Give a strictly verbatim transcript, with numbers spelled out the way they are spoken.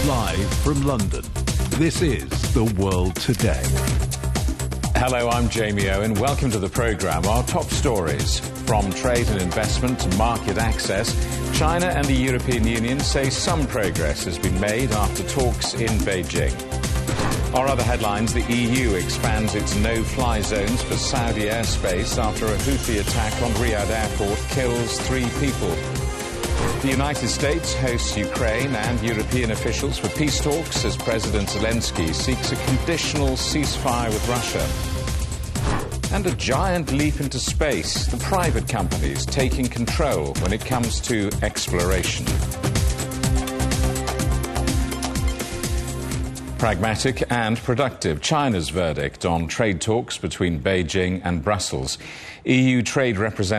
Live from London, this is The World Today. Hello, I'm Jamie Owen. Welcome to the programme. Our top stories. From trade and investment to market access, China and the European Union say some progress has been made after talks in Beijing. Our other headlines: the E U expands its no-fly zones for Saudi airspace after a Houthi attack on Riyadh airport kills three people. The United States hosts Ukraine and European officials for peace talks as President Zelensky seeks a conditional ceasefire with Russia. And a giant leap into space, the private companies taking control when it comes to exploration. Pragmatic and productive, China's verdict on trade talks between Beijing and Brussels. E U trade representatives